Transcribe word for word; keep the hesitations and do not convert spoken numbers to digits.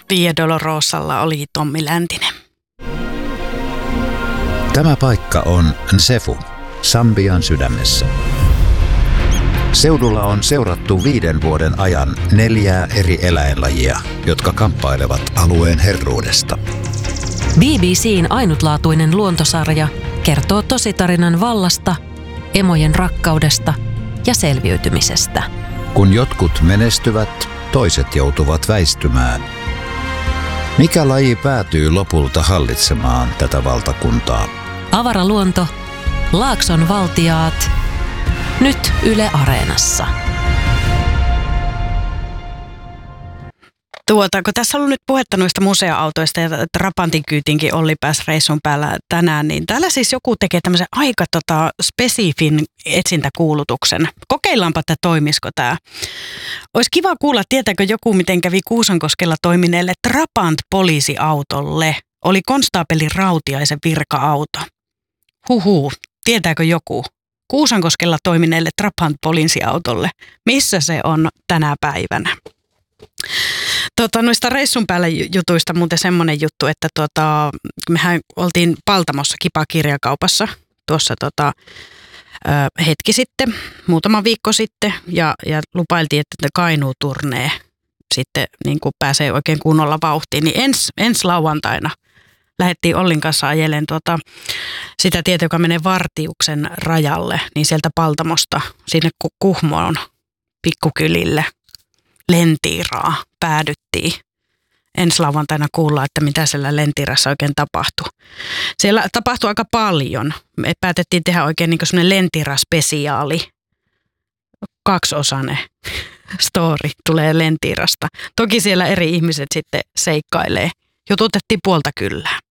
Via Dolorosalla oli Tommi Läntinen. Tämä paikka on Nsefu, Sambian sydämessä. Seudulla on seurattu viiden vuoden ajan neljää eri eläinlajia, jotka kamppailevat alueen herruudesta. B B C:n ainutlaatuinen luontosarja kertoo tositarinan vallasta, emojen rakkaudesta ja selviytymisestä. Kun jotkut menestyvät, toiset joutuvat väistymään. Mikä laji päätyy lopulta hallitsemaan tätä valtakuntaa? Avaraluonto, Laakson valtiaat, nyt Yle Areenassa. Tuota, kun tässä on ollut nyt puhetta noista museoautoista ja Trapantin kyytinkin Olli pääsi reissun päällä tänään, niin täällä siis joku tekee tämmöisen aika tota, spesifin etsintäkuulutuksen. Kokeillaanpa, että toimisiko tämä. Olisi kiva kuulla, tietääkö joku, miten kävi Kuusankoskella toimineelle Trabant-poliisiautolle. Oli konstaapeli Rautiaisen virka-auto. Huhuu, tietääkö joku? Kuusankoskella toimineelle Trabant-poliisiautolle. Missä se on tänä päivänä? Tota, noista reissun päällä jutuista muuten semmoinen juttu, että tota, mehän oltiin Paltamossa Kipa-kirjakaupassa tuossa tota, ö, hetki sitten, muutama viikko sitten, ja, ja lupailtiin, että Kainuu-turnee sitten niin kuin pääsee oikein kunnolla vauhtiin, niin ens, ens lauantaina lähdettiin Ollin kanssa ajelemaan tuota, sitä tietä, joka menee Vartiuksen rajalle, niin sieltä Paltamosta sinne Kuhmoon pikkukylille Lentiiraa päädyttiin. Ensi lauantaina kuullaan, että mitä siellä Lentiirassa oikein tapahtui. Siellä tapahtui aika paljon. Me päätettiin tehdä oikein niin kuin semmoinen Lentiira-spesiaali. Kaksiosainen story tulee Lentiirasta. Toki siellä eri ihmiset sitten seikkailee. Jututettiin puolta kyllää.